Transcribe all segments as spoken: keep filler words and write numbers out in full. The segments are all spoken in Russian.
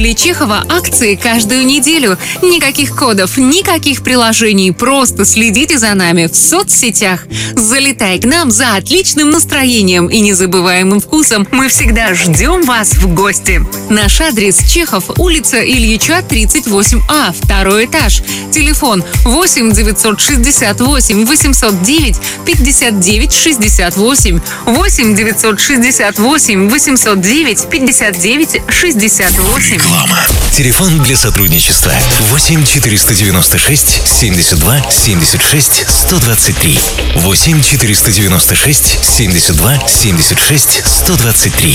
Чехова акции каждую неделю. Никаких кодов, никаких приложений. Просто следите за нами в соцсетях. Залетай к нам за отличным настроением и незабываемым вкусом. Мы всегда ждем вас в гости. Наш адрес: Чехов, улица Ильича, тридцать восемь А, второй этаж. Телефон восемь девятьсот шестьдесят восемь восемьсот девять пятьдесят девять шестьдесят восемь. восемь девятьсот шестьдесят восемь восемьсот девять пятьдесят девять шестьдесят восемь. Реклама. Телефон для сотрудничества восемь четыреста девяносто шесть семьдесят два семьдесят шесть сто двадцать три. восемь четыреста девяносто шесть семьдесят два семьдесят шесть сто двадцать три.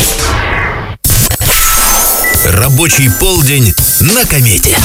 Рабочий полдень на Комете.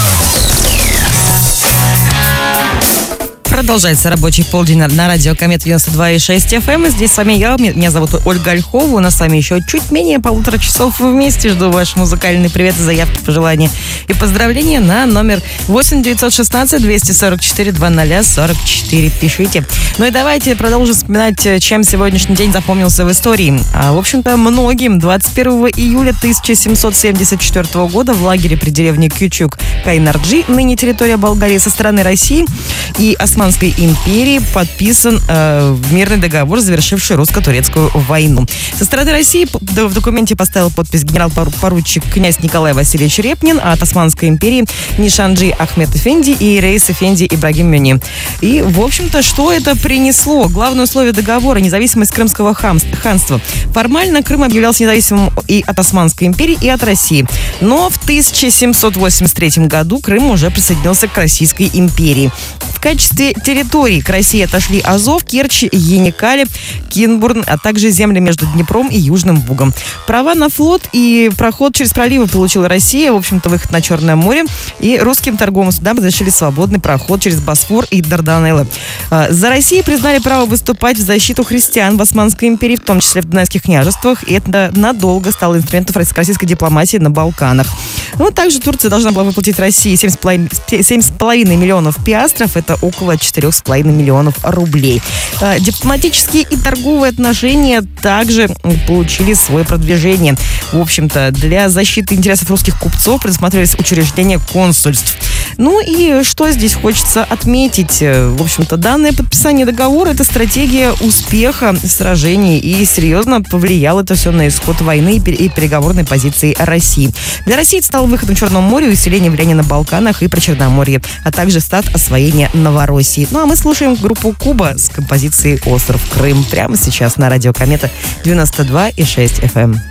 Продолжается рабочий полдень на, на радио Комета девяносто два и шесть эф эм. И здесь с вами я, меня зовут Ольга Ольхова. У нас с вами еще чуть менее полутора часов вместе. Жду ваш музыкальный привет, заявки, пожелания и поздравления на номер восемь девятьсот шестнадцать двести сорок четыре двадцать сорок четыре. Пишите. Ну и давайте продолжим вспоминать, чем сегодняшний день запомнился в истории. А, в общем-то, многим. двадцать первого июля тысяча семьсот семьдесят четвёртого года в лагере при деревне Кючук Кайнарджи, ныне территория Болгарии, со стороны России и Османской империи подписан э, мирный договор, завершивший русско-турецкую войну. Со стороны России в документе поставил подпись генерал-поручик князь Николай Васильевич Репнин, а от Османской империи Нишанджи Ахмед Эфенди и Рейс Эфенди Ибрагим Мюни. И, в общем-то, что это принесло? Главное условие договора — независимость Крымского ханства. Формально Крым объявлялся независимым и от Османской империи, и от России. Но в тысяча семьсот восемьдесят третьем году Крым уже присоединился к Российской империи. В качестве территории к России отошли Азов, Керчь, Еникале, Кинбурн, а также земли между Днепром и Южным Бугом. Права на флот и проход через проливы получила Россия, в общем-то, выход на Черное море, и русским торговым судам разрешили свободный проход через Босфор и Дарданеллы. За Россией признали право выступать в защиту христиан в Османской империи, в том числе в Дунайских княжествах, и это надолго стало инструментом российской дипломатии на Балканах. Ну, также Турция должна была выплатить России семь с половиной миллионов пиастров, это около четырех с половиной миллионов рублей. Дипломатические и торговые отношения также получили свое продвижение. В общем-то, для защиты интересов русских купцов предусматривались учреждения консульств. Ну и что здесь хочется отметить? В общем-то, данное подписание договора — это стратегия успеха в сражении, и серьезно повлияло это все на исход войны и переговорной позиции России. Для России это стало выходом к Черному морю, усиление влияния на Балканах и Причерноморье, а также старт освоения Новороссии. Ну а мы слушаем группу Куба с композицией «Остров Крым» прямо сейчас на радио Комета девяносто два и шесть эф эм.